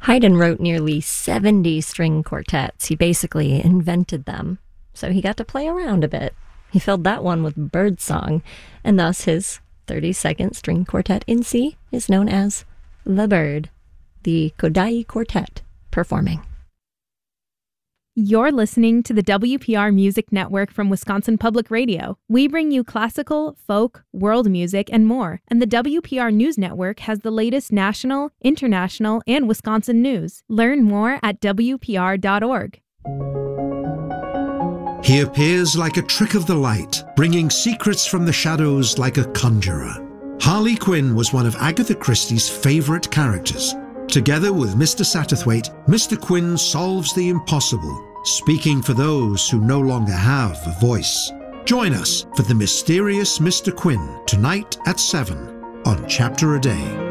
Haydn wrote nearly 70 string quartets. He basically invented them, so he got to play around a bit. He filled that one with birdsong, and thus his 32nd string quartet in C is known as The Bird, the Kodály Quartet performing. You're listening to the WPR Music Network from Wisconsin Public Radio. We bring you classical, folk, world music, and more. And the WPR News Network has the latest national, international, and Wisconsin news. Learn more at WPR.org. He appears like a trick of the light, bringing secrets from the shadows like a conjurer. Harley Quinn was one of Agatha Christie's favorite characters. Together with Mr. Satterthwaite, Mr. Quinn solves the impossible, speaking for those who no longer have a voice. Join us for The Mysterious Mr. Quinn tonight at 7 on Chapter a Day.